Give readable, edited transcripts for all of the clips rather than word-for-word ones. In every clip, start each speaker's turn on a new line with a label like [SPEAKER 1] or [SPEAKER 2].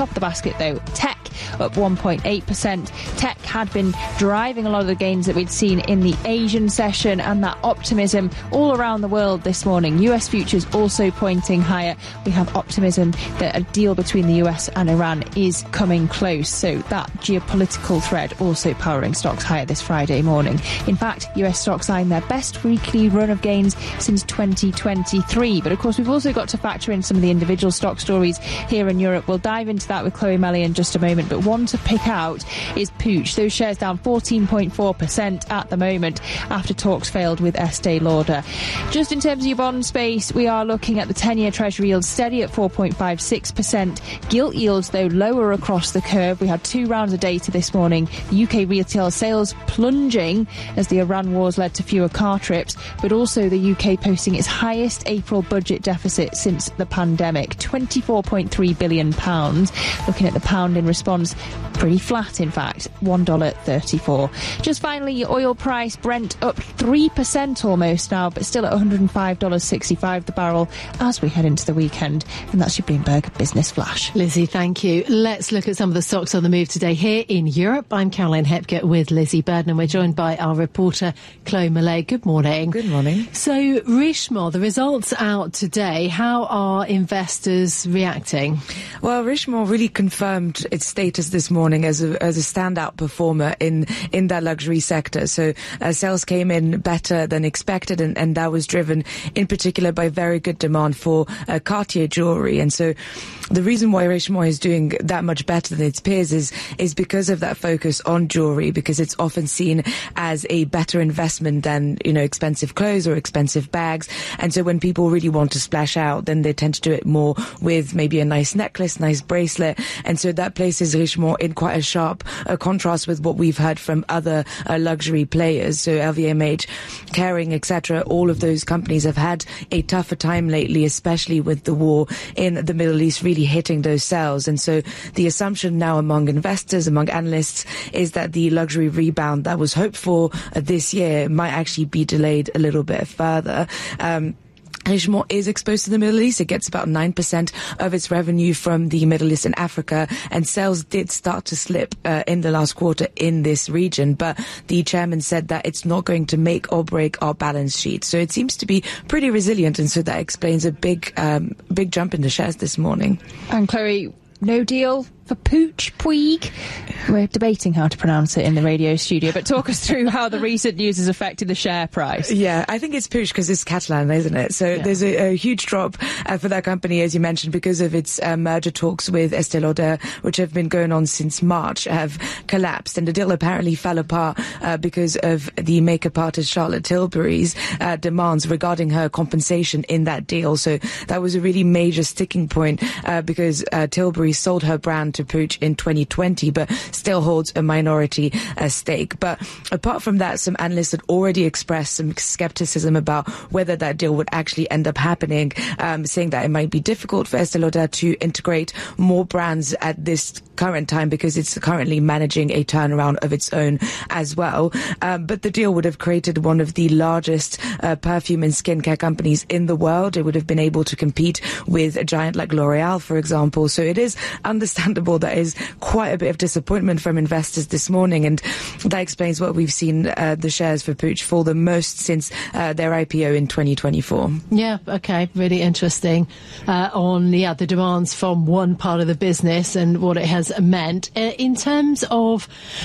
[SPEAKER 1] top of the basket, though, tech up 1.8%. Tech had been driving a lot of the gains that we'd seen in the Asian session, and that optimism all around the world this morning. US futures also pointing higher. We have optimism that a deal between the US and Iran is coming close. So that geopolitical thread also powering stocks higher this Friday morning. In fact, US stocks eyeing their best weekly run of gains since 2023. But of course, we've also got to factor in some of the individual stock stories here in Europe. We'll dive into that with Chloe Melly in just a moment. But one to pick out is Pooch. Those shares down 14.4% at the moment after talks failed with Estee Lauder. Just in terms of your bond space, we are looking at the 10-year Treasury yield steady at 4.56%. Gilt yields, though, lower across the curve. We had 2 rounds of data this morning. UK retail sales plunging as the Iran wars led to fewer car trips, but also the UK posting its highest April budget deficit since the pandemic, £24.3 billion. Looking at the pound in response, pretty flat, in fact, $1.34. Just finally, your oil price, Brent up 3% almost now, but still at $105.65 the barrel as we head into the weekend. And that's your Bloomberg Business Flash.
[SPEAKER 2] Lizzie, thank you. Let's look at some of the stocks on the move today here in Europe. I'm Caroline Hepker with Lizzie Burden, and we're joined by our reporter Chloe Mellet. Good morning.
[SPEAKER 3] Good morning.
[SPEAKER 2] So Richemont, the results out today. How are investors reacting?
[SPEAKER 3] Well, Richemont really confirmed its status this morning as a standout performer in that luxury sector. So sales came in better than expected, and that was driven in particular by very good demand for Cartier jewelry. And so the reason why Richemont is doing that much better than its peers is because of that focus on jewelry, because it's often seen as a better investment than, expensive clothes or expensive bags. And so when people really want to splash out, then they tend to do it more with maybe a nice necklace, nice bracelet. And so that places Richemont in quite a sharp contrast with what we've heard from other luxury players. So LVMH, Kering, etc. All of those companies have had a tougher time lately, especially with the war in the Middle East really hitting those sales. And so the assumption now among investors, among analysts, is that the luxury rebound that was hoped for this year might actually be delayed a little bit further. Richemont is exposed to the Middle East. It gets about 9% of its revenue from the Middle East and Africa, and sales did start to slip in the last quarter in this region. But the chairman said that it's not going to make or break our balance sheet. So it seems to be pretty resilient, and so that explains a big jump in the shares this morning.
[SPEAKER 1] And Chloe, no deal for Pooch, Puig? We're debating how to pronounce it in the radio studio, but talk us through how the recent news has affected the share price.
[SPEAKER 3] Yeah, I think it's Pooch because it's Catalan, isn't it? So there's a huge drop for that company, as you mentioned, because of its merger talks with Estee Lauder, which have been going on since March, have collapsed. And the deal apparently fell apart because of the makeup artist Charlotte Tilbury's demands regarding her compensation in that deal. So that was a really major sticking point because Tilbury sold her brand to Pooch in 2020, but still holds a minority stake. But apart from that, some analysts had already expressed some skepticism about whether that deal would actually end up happening, saying that it might be difficult for Estee Lauder to integrate more brands at this current time because it's currently managing a turnaround of its own as well. But the deal would have created one of the largest perfume and skincare companies in the world. It would have been able to compete with a giant like L'Oreal, for example. So it is understandable that is quite a bit of disappointment from investors this morning, and that explains what we've seen the shares for Pooch fall the most since their IPO in 2024.
[SPEAKER 2] Yeah, okay, really interesting on the demands from one part of the business and what it has meant. In terms of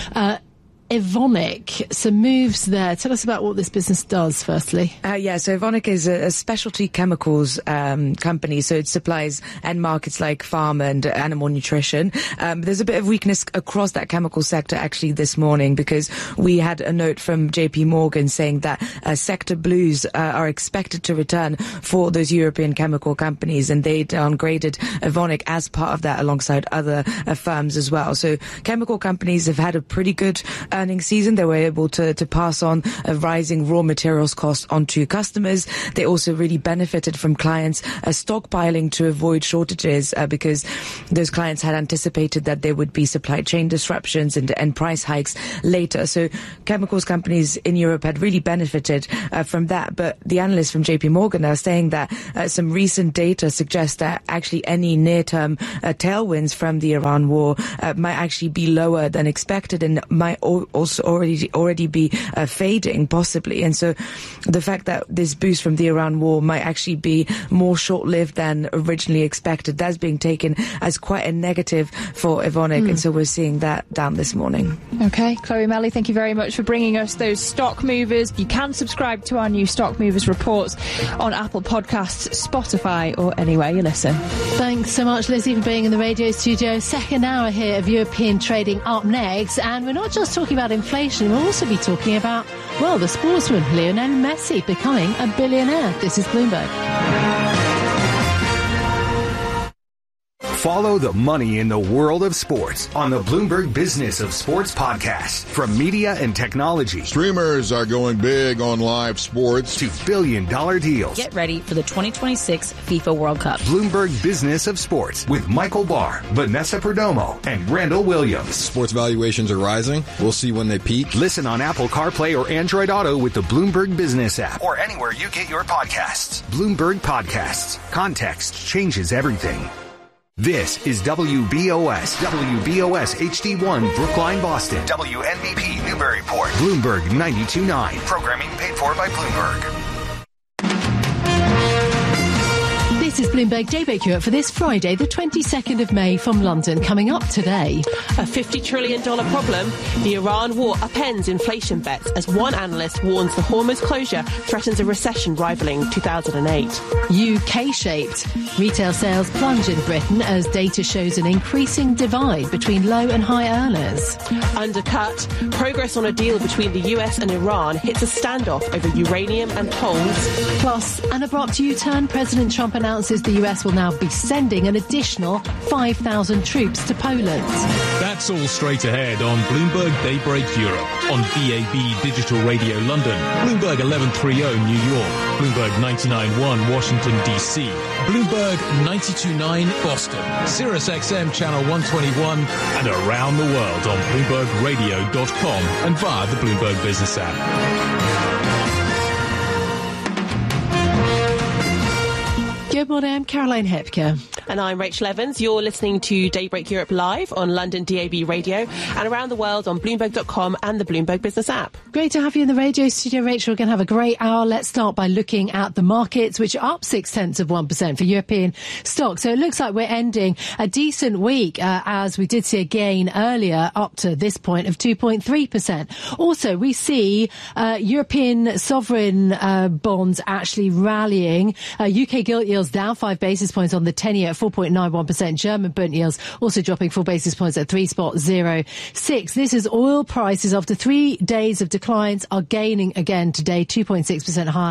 [SPEAKER 2] Evonik, some moves there. Tell us about what this business does, firstly.
[SPEAKER 3] So Evonik is a specialty chemicals company, so it supplies end markets like pharma and animal nutrition. There's a bit of weakness across that chemical sector actually this morning, because we had a note from JP Morgan saying that sector blues are expected to return for those European chemical companies, and they downgraded Evonik as part of that alongside other firms as well. So chemical companies have had a pretty good earnings season. They were able to pass on a rising raw materials cost onto customers. They also really benefited from clients stockpiling to avoid shortages because those clients had anticipated that there would be supply chain disruptions and price hikes later. So chemicals companies in Europe had really benefited from that. But the analysts from JP Morgan are saying that some recent data suggests that actually any near-term tailwinds from the Iran war might actually be lower than expected and might also already be fading possibly. And so the fact that this boost from the Iran war might actually be more short-lived than originally expected, that's being taken as quite a negative for Evonik. And so we're seeing that down this morning.
[SPEAKER 1] Okay, Chloe Melly, thank you very much for bringing us those stock movers. You can subscribe to our new stock movers reports on Apple Podcasts, Spotify, or anywhere you listen.
[SPEAKER 2] Thanks so much, Lizzie, for being in the radio studio. Second hour here of European trading up next. And we're not just talking about inflation, we'll also be talking about, well, the sportsman Lionel Messi becoming a billionaire. This is Bloomberg.
[SPEAKER 4] Follow the money in the world of sports on the Bloomberg Business of Sports podcast. From media and technology.
[SPEAKER 5] Streamers are going big on live sports.
[SPEAKER 4] To billion-dollar deals.
[SPEAKER 6] Get ready for the 2026 FIFA World Cup.
[SPEAKER 4] Bloomberg Business of Sports with Michael Barr, Vanessa Perdomo, and Randall Williams.
[SPEAKER 5] Sports valuations are rising. We'll see when they peak.
[SPEAKER 4] Listen on Apple CarPlay or Android Auto with the Bloomberg Business app. Or anywhere you get your podcasts. Bloomberg Podcasts. Context changes everything. This is WBOS HD1 Brookline, Boston. WNBP Newburyport. Bloomberg 92.9. Programming paid for by Bloomberg.
[SPEAKER 2] This is Bloomberg Daybreak Europe for this Friday, the 22nd of May from London. Coming up today.
[SPEAKER 7] A $50 trillion problem. The Iran war upends inflation bets as one analyst warns the Hormuz closure threatens a recession rivaling 2008.
[SPEAKER 2] UK-shaped. Retail sales plunge in Britain as data shows an increasing divide between low and high earners.
[SPEAKER 7] Undercut. Progress on a deal between the US and Iran hits a standoff over uranium and tolls.
[SPEAKER 2] Plus, an abrupt U-turn. President Trump announces the US will now be sending an additional 5,000 troops to Poland.
[SPEAKER 8] That's all straight ahead on Bloomberg Daybreak Europe, on DAB Digital Radio London, Bloomberg 1130 New York, Bloomberg 99.1 Washington, D.C., Bloomberg 92.9 Boston, Sirius XM Channel 121, and around the world on BloombergRadio.com and via the Bloomberg Business app.
[SPEAKER 2] Good morning, I'm Caroline Hepker.
[SPEAKER 7] And I'm Rachel Evans. You're listening to Daybreak Europe live on London DAB Radio and around the world on Bloomberg.com and the Bloomberg Business app.
[SPEAKER 2] Great to have you in the radio studio, Rachel. We're going to have a great hour. Let's start by looking at the markets, which are up 0.6% for European stocks. So it looks like we're ending a decent week, as we did see a gain earlier up to this point of 2.3%. Also, we see European sovereign bonds actually rallying. UK gilt yields down 5 basis points on the 10-year at 4.91%. German Bund yields also dropping 4 basis points at 3.06. This is oil prices after 3 days of declines are gaining again today, 2.6% higher,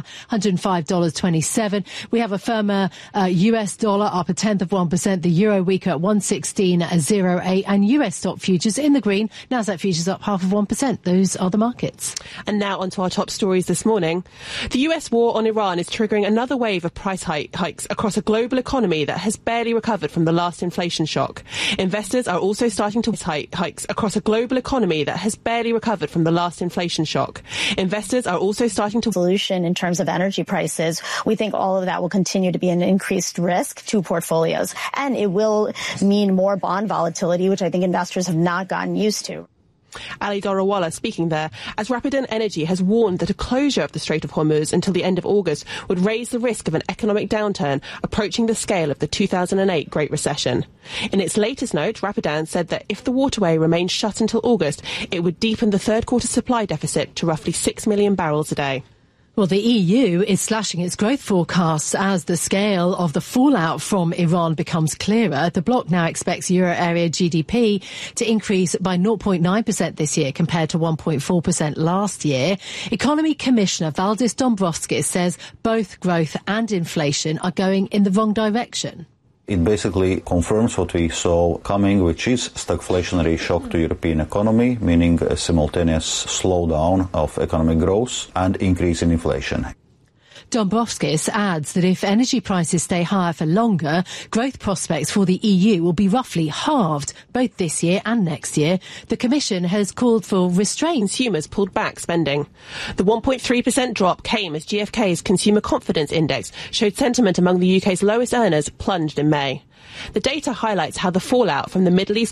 [SPEAKER 2] $105.27. We have a firmer US dollar up 0.1%. The euro weaker at 116.08, and US stock futures in the green. Nasdaq futures up 0.5%. Those are the markets.
[SPEAKER 7] And now onto our top stories this morning. The US war on Iran is triggering another wave of price hikes across a global economy that has barely recovered from the last inflation shock. Investors are also starting to hikes across a global economy that has barely recovered from the last inflation shock. Investors are also starting to
[SPEAKER 9] solution in terms of energy prices. We think all of that will continue to be an increased risk to portfolios, and it will mean more bond volatility, which I think investors have not gotten used to.
[SPEAKER 7] Ali Dorawala speaking there, as Rapidan Energy has warned that a closure of the Strait of Hormuz until the end of August would raise the risk of an economic downturn approaching the scale of the 2008 Great Recession. In its latest note, Rapidan said that if the waterway remains shut until August, it would deepen the third quarter supply deficit to roughly 6 million barrels a day.
[SPEAKER 2] Well, the EU is slashing its growth forecasts as the scale of the fallout from Iran becomes clearer. The bloc now expects euro area GDP to increase by 0.9% this year compared to 1.4% last year. Economy Commissioner Valdis Dombrovskis says both growth and inflation are going in the wrong direction.
[SPEAKER 10] It basically confirms what we saw coming, which is stagflationary shock to European economy, meaning a simultaneous slowdown of economic growth and increase in inflation.
[SPEAKER 2] Dombrovskis adds that if energy prices stay higher for longer, growth prospects for the EU will be roughly halved, both this year and next year. The Commission has called for restraint.
[SPEAKER 7] Consumers pulled back spending. The 1.3% drop came as GfK's Consumer Confidence Index showed sentiment among the UK's lowest earners plunged in May. The data highlights how the fallout from the Middle East